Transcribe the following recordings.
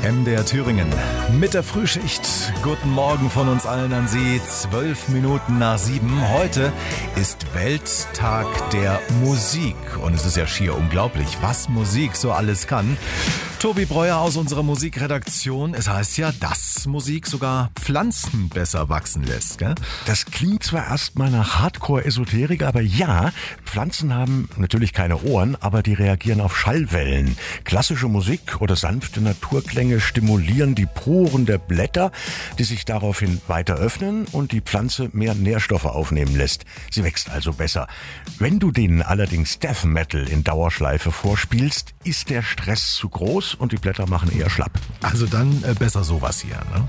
MDR Thüringen mit der Frühschicht. Guten Morgen von uns allen an Sie. 12 Minuten nach 7. Heute ist Welttag der Musik. Und es ist ja schier unglaublich, was Musik so alles kann. Tobi Breuer aus unserer Musikredaktion. Es heißt ja, dass Musik sogar Pflanzen besser wachsen lässt, gell? Das klingt zwar erstmal nach Hardcore-Esoterik, aber ja, Pflanzen haben natürlich keine Ohren, aber die reagieren auf Schallwellen. Klassische Musik oder sanfte Naturklänge stimulieren die Poren der Blätter, die sich daraufhin weiter öffnen und die Pflanze mehr Nährstoffe aufnehmen lässt. Sie wächst also besser. Wenn du denen allerdings Death Metal in Dauerschleife vorspielst, ist der Stress zu groß und die Blätter machen eher schlapp. Also dann besser sowas hier, ne?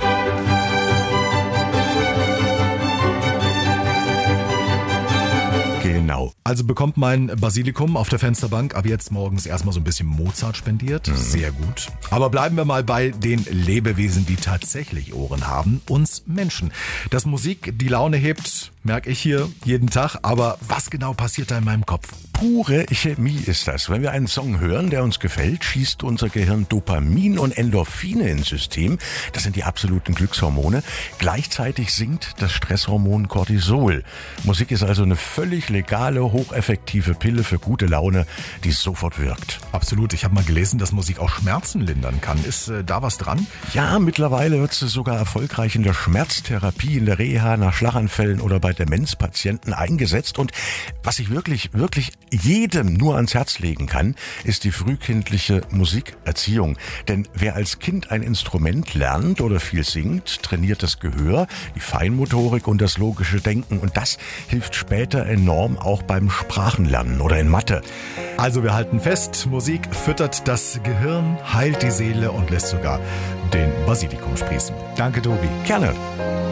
Genau. Also bekommt mein Basilikum auf der Fensterbank ab jetzt morgens erstmal so ein bisschen Mozart spendiert. Sehr gut. Aber bleiben wir mal bei den Lebewesen, die tatsächlich Ohren haben, uns Menschen. Dass Musik die Laune hebt, merke ich hier jeden Tag. Aber was genau passiert da in meinem Kopf? Pure Chemie ist das. Wenn wir einen Song hören, der uns gefällt, schießt unser Gehirn Dopamin und Endorphine ins System. Das sind die absoluten Glückshormone. Gleichzeitig sinkt das Stresshormon Cortisol. Musik ist also eine völlig legale, hocheffektive Pille für gute Laune, die sofort wirkt. Absolut. Ich habe mal gelesen, dass Musik auch Schmerzen lindern kann. Ist da was dran? Ja, mittlerweile wird sie sogar erfolgreich in der Schmerztherapie, in der Reha nach Schlaganfällen oder bei Demenzpatienten eingesetzt. Und was ich wirklich jedem nur ans Herz legen kann, ist die frühkindliche Musikerziehung. Denn wer als Kind ein Instrument lernt oder viel singt, trainiert das Gehör, die Feinmotorik und das logische Denken. Und das hilft später enorm auch beim Sprachenlernen oder in Mathe. Also wir halten fest, Musik füttert das Gehirn, heilt die Seele und lässt sogar den Basilikum sprießen. Danke, Tobi. Gerne.